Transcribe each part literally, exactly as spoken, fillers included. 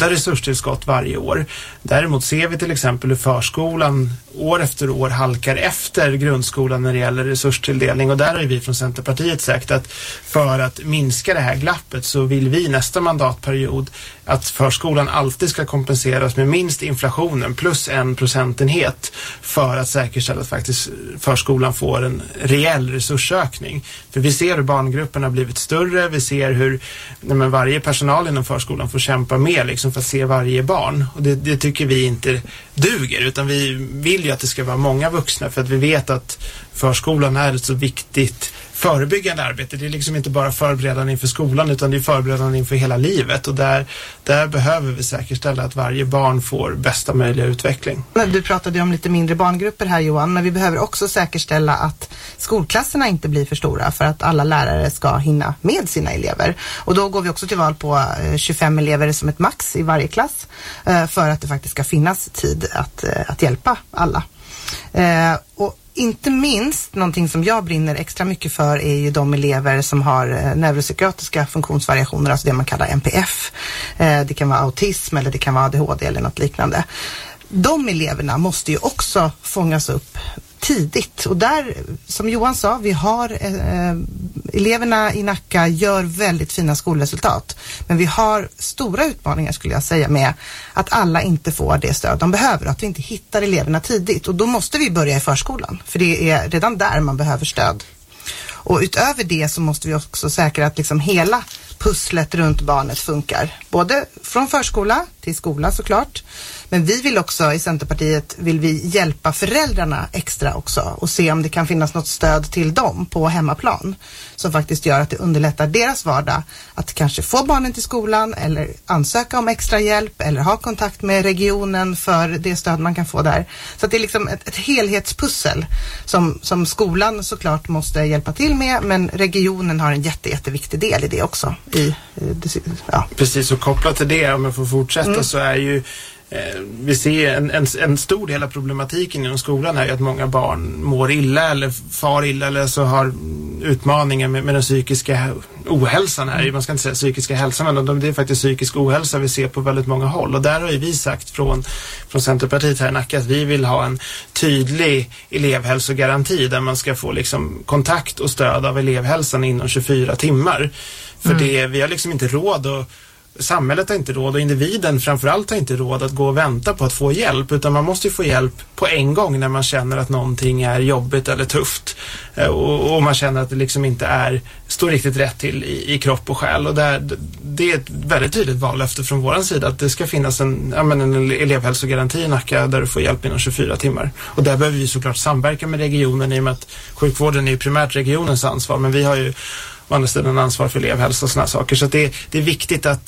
goda resurstillskott varje år. Däremot ser vi till exempel hur förskolan år efter år halkar efter grundskolan när det gäller resurstilldelning, och där har vi från Centerpartiet sagt att för att minska det här glappet så vill vi nästa mandatperiod att förskolan alltid ska kompenseras med minst inflationen plus en procentenhet för att säkerställa att faktiskt förskolan får en reell resursökning. För vi ser hur barngrupperna har blivit större, vi ser hur nej men, varje personal inom förskolan får kämpa med liksom, för att se varje barn. Och det, det tycker vi inte duger, utan vi vill ju att det ska vara många vuxna, för att vi vet att förskolan är ett så viktigt förebyggande arbete. Det är liksom inte bara förberedande inför skolan, utan det är förberedande inför hela livet, och där, där behöver vi säkerställa att varje barn får bästa möjliga utveckling. Du pratade om lite mindre barngrupper här, Johan, men vi behöver också säkerställa att skolklasserna inte blir för stora för att alla lärare ska hinna med sina elever. Och då går vi också till val på tjugofem elever som ett max i varje klass för att det faktiskt ska finnas tid att, att hjälpa alla. Och inte minst, någonting som jag brinner extra mycket för är ju de elever som har eh, neuropsykiatriska funktionsvariationer, alltså det man kallar N P F. Eh, det kan vara autism eller det kan vara A D H D eller något liknande. De eleverna måste ju också fångas upp tidigt, och där, som Johan sa, vi har eh, eleverna i Nacka gör väldigt fina skolresultat, men vi har stora utmaningar skulle jag säga med att alla inte får det stöd de behöver, att vi inte hittar eleverna tidigt, och då måste vi börja i förskolan, för det är redan där man behöver stöd. Och utöver det så måste vi också säkra att liksom hela pusslet runt barnet funkar. Både från förskola till skola såklart. Men vi vill också i Centerpartiet vill vi hjälpa föräldrarna extra också och se om det kan finnas något stöd till dem på hemmaplan som faktiskt gör att det underlättar deras vardag att kanske få barnen till skolan eller ansöka om extra hjälp eller ha kontakt med regionen för det stöd man kan få där. Så att det är liksom ett, ett helhetspussel som, som skolan såklart måste hjälpa till med, men regionen har en jätte, jätteviktig del i det också. I, ja. Precis, och kopplat till det, om jag får fortsätta, mm. så är ju vi ser en, en, en stor del av problematiken inom skolan är ju att många barn mår illa eller far illa eller så har utmaningar med, med den psykiska ohälsan här. Man ska inte säga psykiska hälsan, men det är faktiskt psykisk ohälsa vi ser på väldigt många håll. Och där har ju vi sagt från, från Centerpartiet här i Nacka att vi vill ha en tydlig elevhälsogaranti där man ska få liksom kontakt och stöd av elevhälsan inom tjugofyra timmar. För mm. det, vi har liksom inte råd att samhället har inte råd och individen framförallt har inte råd att gå och vänta på att få hjälp, utan man måste ju få hjälp på en gång när man känner att någonting är jobbigt eller tufft och, och man känner att det liksom inte är står riktigt rätt till i, i kropp och själ, och där, det är ett väldigt tydligt vallöfte från våran sida att det ska finnas en, ja, men en elevhälsogaranti i Nacka där du får hjälp inom tjugofyra timmar, och där behöver vi såklart samverka med regionen i och med att sjukvården är ju primärt regionens ansvar, men vi har ju å andra sidan ansvar för elevhälsa och såna saker. Så att det, det är viktigt att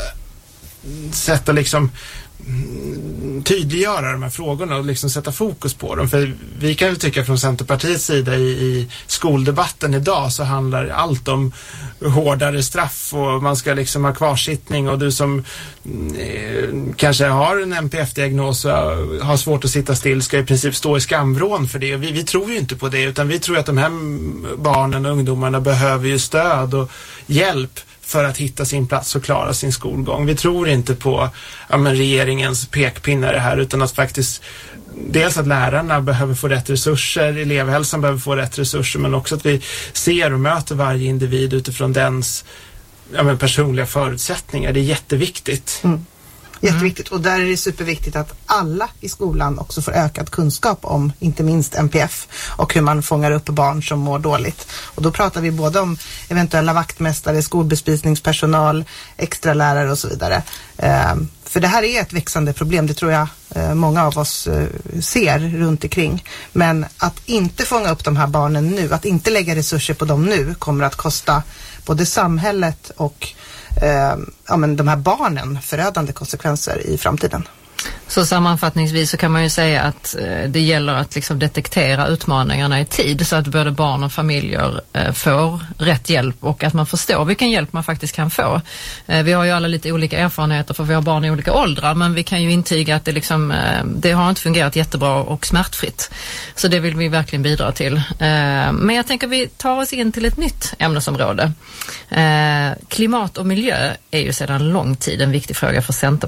uh, sätta liksom mm, tydliggöra de här frågorna och liksom sätta fokus på dem. För vi kan ju tycka från Centerpartiets sida i, i skoldebatten idag så handlar allt om hårdare straff och man ska liksom ha kvarsittning, och du som eh, kanske har en N P F-diagnos och har svårt att sitta still ska i princip stå i skamvrån för det. Och vi, vi tror ju inte på det, utan vi tror att de här barnen och ungdomarna behöver ju stöd och hjälp för att hitta sin plats och klara sin skolgång. Vi tror inte på ja, men regeringens pekpinnar här, utan att faktiskt dels att lärarna behöver få rätt resurser, elevhälsan behöver få rätt resurser, men också att vi ser och möter varje individ utifrån dens ja, men personliga förutsättningar. Det är jätteviktigt. Mm. Jätteviktigt, och där är det superviktigt att alla i skolan också får ökad kunskap om inte minst N P F och hur man fångar upp barn som mår dåligt. Och då pratar vi både om eventuella vaktmästare, skolbespisningspersonal, extra lärare och så vidare. Eh, för det här är ett växande problem, det tror jag eh, många av oss eh, ser runt omkring. Men att inte fånga upp de här barnen nu, att inte lägga resurser på dem nu kommer att kosta både samhället och Eh, ja, men de här barnen förödande konsekvenser i framtiden. Så sammanfattningsvis så kan man ju säga att eh, det gäller att liksom detektera utmaningarna i tid så att både barn och familjer eh, får rätt hjälp och att man förstår vilken hjälp man faktiskt kan få. Eh, vi har ju alla lite olika erfarenheter för vi har barn i olika åldrar, men vi kan ju intyga att det, liksom, eh, det har inte fungerat jättebra och smärtfritt. Så det vill vi verkligen bidra till. Eh, men jag tänker vi tar oss in till ett nytt ämnesområde. Eh, klimat och miljö är ju sedan lång tid en viktig fråga för Centerpartiet.